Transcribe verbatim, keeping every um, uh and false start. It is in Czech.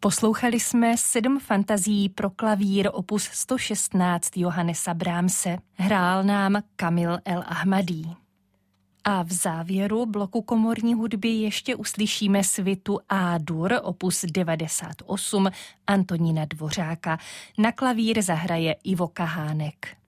Poslouchali jsme sedm fantazií pro klavír opus sto šestnáct Johannesa Brahmse. Hrál nám Kamil El Ahmadí. A v závěru bloku komorní hudby ještě uslyšíme svitu A-dur opus devadesát osm Antonína Dvořáka. Na klavír zahraje Ivo Kahánek.